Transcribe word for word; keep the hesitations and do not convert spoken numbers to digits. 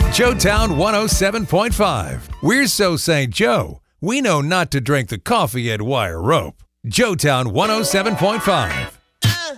Joetown one oh seven point five. We're so Saint Joe, we know not to drink the coffee at Wire Rope. Joetown one oh seven point five.